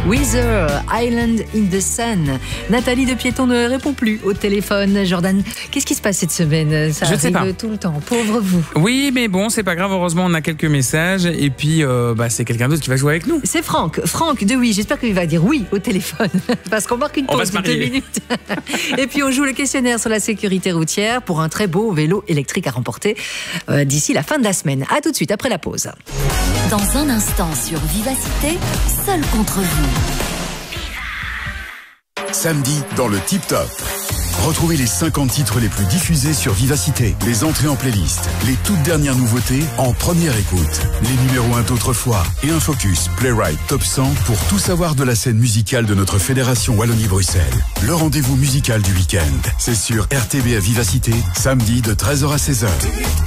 Weezer, Island in the Sun. Nathalie de Piéton ne répond plus au téléphone. Jordan, qu'est-ce qui se passe cette semaine? Ça arrive tout le temps, pauvre vous. Oui, mais bon, c'est pas grave, heureusement on a quelques messages et puis c'est quelqu'un d'autre qui va jouer avec nous. C'est Franck de Oui, j'espère qu'il va dire oui au téléphone parce qu'on marque une pause de 2 minutes. Et puis on joue le questionnaire sur la sécurité routière pour un très beau vélo électrique à remporter d'ici la fin de la semaine. À tout de suite après la pause. Dans un instant sur Vivacité, seul contre vous. Samedi, dans le Tip Top. Retrouvez les 50 titres les plus diffusés sur Vivacité, les entrées en playlist, les toutes dernières nouveautés en première écoute, les numéros 1 d'autrefois et un focus Playwright Top 100 pour tout savoir de la scène musicale de notre fédération Wallonie-Bruxelles. Le rendez-vous musical du week-end, c'est sur RTB à Vivacité, samedi de 13h à 16h.